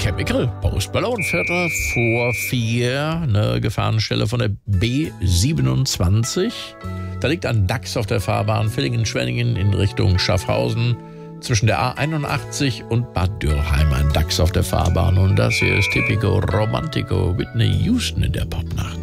Chemical, Post Malone, Viertel vor 4, eine Gefahrenstelle von der B27. Da liegt ein Dachs auf der Fahrbahn Villingen-Schwenningen in Richtung Schaffhausen. Zwischen der A81 und Bad Dürrheim ein Dachs auf der Fahrbahn. Und das hier ist Typico Romantico, Whitney Houston in der Popnacht.